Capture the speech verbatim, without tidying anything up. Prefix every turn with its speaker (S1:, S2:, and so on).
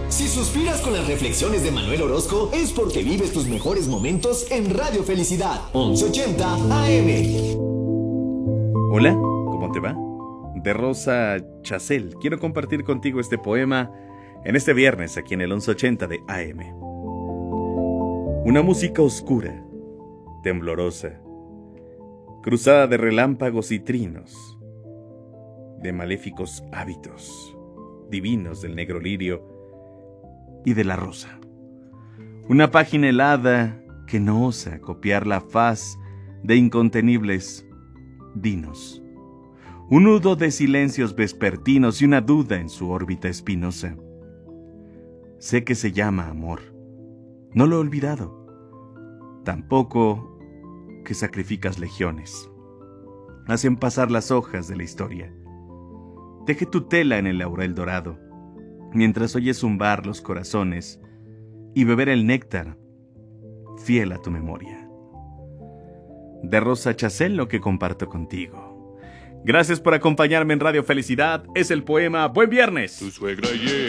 S1: Si suspiras con las reflexiones de Manuel Orozco, es porque vives tus mejores momentos en Radio Felicidad, once ochenta A M.
S2: Hola, ¿cómo te va? De Rosa Chacel, quiero compartir contigo este poema en este viernes aquí en el once ochenta de A M. Una música oscura, temblorosa, cruzada de relámpagos y trinos, de maléficos hábitos, divinos del negro lirio y de la rosa. Una página helada que no osa copiar la faz de incontenibles dinos. Un nudo de silencios vespertinos y una duda en su órbita espinosa. Sé que se llama amor. No lo he olvidado. Tampoco que sacrificas legiones. Hacen pasar las hojas de la historia. Teje tu tela en el laurel dorado, mientras oyes zumbar los corazones y beber el néctar fiel a tu memoria. De Rosa Chacel lo que comparto contigo. Gracias por acompañarme en Radio Felicidad. Es el poema Buen Viernes.
S3: Tu suegra llega